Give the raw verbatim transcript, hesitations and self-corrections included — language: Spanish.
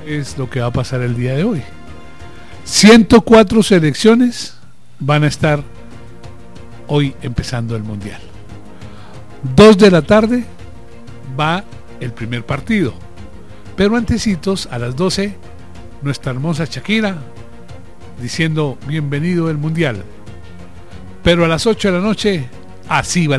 es lo que va a pasar el día de hoy. ciento cuatro selecciones van a estar hoy empezando el Mundial. Dos de la tarde va el primer partido, pero antecitos, a las doce, nuestra hermosa Shakira diciendo bienvenido el Mundial. Pero a las ocho de la noche, así va